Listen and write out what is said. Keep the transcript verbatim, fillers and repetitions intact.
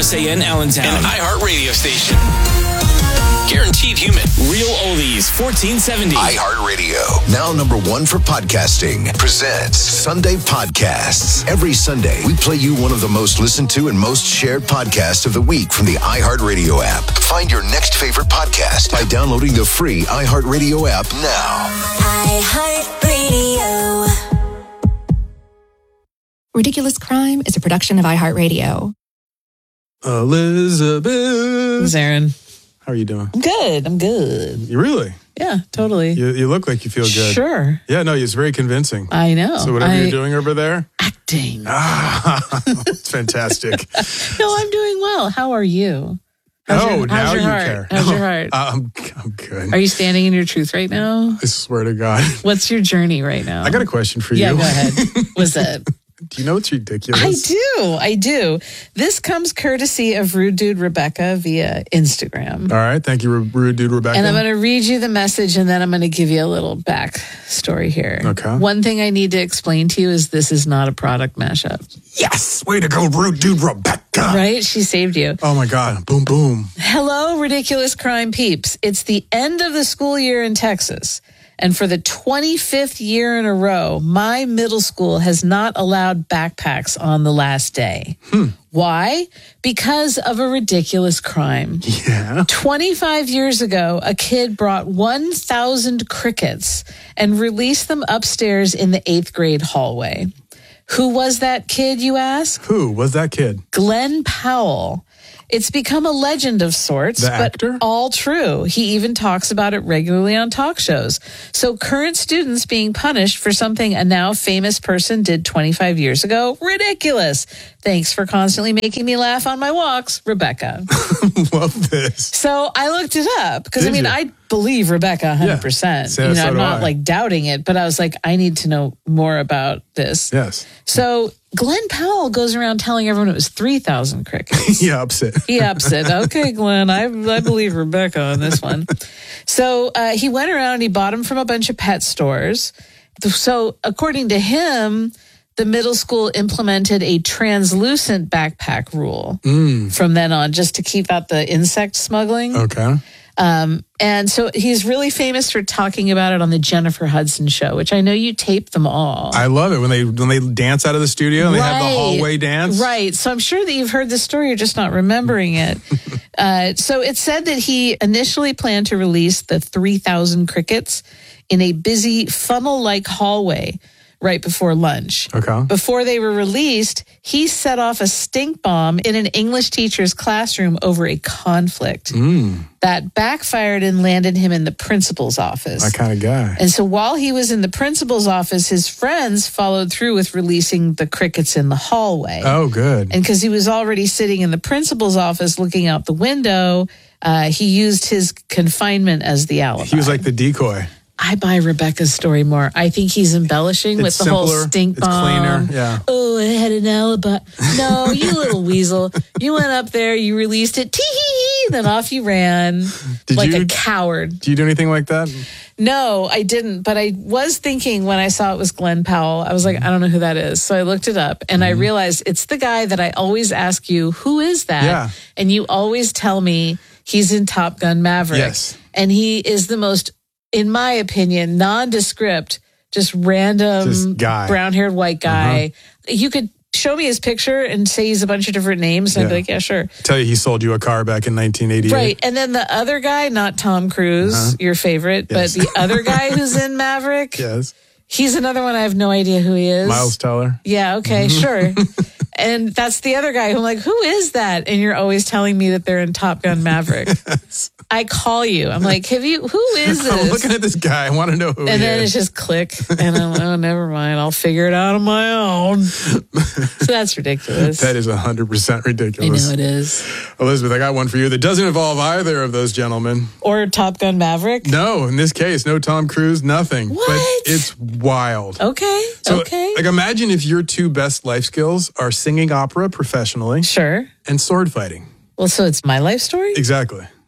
S A N Allentown. An iHeart radio station. Guaranteed human. Real Oldies fourteen seventy. iHeartRadio, now number one for podcasting, presents Sunday Podcasts. Every Sunday, we play you one of the most listened to and most shared podcasts of the week from the iHeartRadio app. Find your next favorite podcast by downloading the free iHeartRadio app now. iHeartRadio. Ridiculous Crime is a production of iHeartRadio. Elizabeth. Zarin. How are you doing? I'm good. I'm good. You really? Yeah, totally. You, you look like you feel good. Sure. Yeah, no, it's very convincing. I know. So whatever I, you're doing over there? Acting. Ah, it's fantastic. No, I'm doing well. How are you? How's oh, your, how's now your you heart? care. How's no, your heart? I'm, I'm good. Are you standing in your truth right now? I swear to God. What's your journey right now? I got a question for yeah, you. Yeah, go ahead. What's that? Do you know what's ridiculous? I do. I do. This comes courtesy of Rude Dude Rebecca via Instagram. All right. Thank you, Rude Dude Rebecca. And I'm going to read you the message and then I'm going to give you a little back story here. Okay. One thing I need to explain to you is this is not a product mashup. Yes. Way to go, Rude Dude Rebecca. Right? She saved you. Oh, my God. Boom, boom. Hello, Ridiculous Crime peeps. It's the end of the school year in Texas. And for the twenty-fifth year in a row, my middle school has not allowed backpacks on the last day. Hmm. Why? Because of a ridiculous crime. Yeah. twenty-five years ago, a kid brought one thousand crickets and released them upstairs in the eighth grade hallway. Who was that kid, you ask? Who was that kid? Glenn Powell. It's become a legend of sorts, the but actor? all true. He even talks about it regularly on talk shows. So current students being punished for something a now famous person did twenty-five years ago? Ridiculous. Thanks for constantly making me laugh on my walks, Rebecca. Love this. So I looked it up because, I Did mean, you? I believe Rebecca one hundred percent. Yeah. So- you know, so I'm do not I. like doubting it, but I was like, I need to know more about this. Yes. So Glenn Powell goes around telling everyone it was three thousand crickets. He ups it. He ups it. Okay, Glenn, I I believe Rebecca on this one. So uh, he went around and he bought them from a bunch of pet stores. So according to him, the middle school implemented a translucent backpack rule Mm. from then on, just to keep out the insect smuggling. Okay. Um, and so he's really famous for talking about it on the Jennifer Hudson show, which I know you tape them all. I love it when they when they dance out of the studio and they have the Right. hallway dance. Right. So I'm sure that you've heard the story, you're just not remembering it. uh, so it said that he initially planned to release the three thousand crickets in a busy funnel-like hallway right before lunch. Okay. Before they were released, he set off a stink bomb in an English teacher's classroom over a conflict. Mm. That backfired and landed him in the principal's office. My kind of guy. And so while he was in the principal's office, his friends followed through with releasing the crickets in the hallway. Oh, good. And because he was already sitting in the principal's office looking out the window, uh, he used his confinement as the alibi. He was like the decoy. I buy Rebecca's story more. I think he's embellishing It's with the simpler, whole stink it's bomb. cleaner, yeah. Oh, I had an alibi. No, you little weasel. You went up there, you released it, tee-hee-hee, then off you ran Did like you- a coward. Do you do anything like that? No, I didn't. But I was thinking when I saw it was Glenn Powell, I was like, I don't know who that is. So I looked it up and I realized it's the guy that I always ask you, who is that? Yeah. And you always tell me he's in Top Gun Maverick. Yes. And he is the most, in my opinion, nondescript, just random Just guy. brown-haired white guy. You could show me his picture and say he's a bunch of different names. And I'd be Yeah. like, yeah, sure. Tell you he sold you a car back in nineteen eighty-eight. Right. And then the other guy, not Tom Cruise, Uh-huh. your favorite, Yes. but the other guy who's in Maverick, Yes. he's another one. I have no idea who he is. Miles Teller. Yeah. Okay. Sure. And that's the other guy who I'm like, who is that? And you're always telling me that they're in Top Gun Maverick. I call you. I'm like, have you, who is this? I'm looking at this guy. I want to know who and he then is. it's just click. And I'm like, oh, never mind. I'll figure it out on my own. So that's ridiculous. That is one hundred percent I ridiculous. know it is. Elizabeth, I got one for you that doesn't involve either of those gentlemen. Or Top Gun Maverick. No, in this case, no Tom Cruise, nothing. What? But it's wild. Okay. So, okay. like, imagine if your two best life skills are singing opera professionally Sure. and sword fighting. Well, so it's my life story? Exactly.